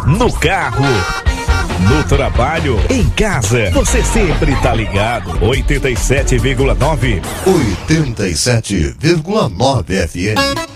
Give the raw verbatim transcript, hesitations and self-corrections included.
no carro, no trabalho, em casa, você sempre tá ligado. oitenta e sete vírgula nove. oitenta e sete vírgula nove F M.